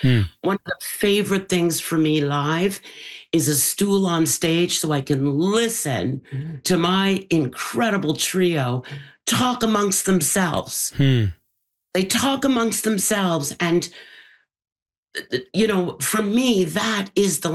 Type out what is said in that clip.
Hmm. One of the favorite things for me live is a stool on stage so I can listen to my incredible trio talk amongst themselves. Hmm. They talk amongst themselves. And, for me, that is the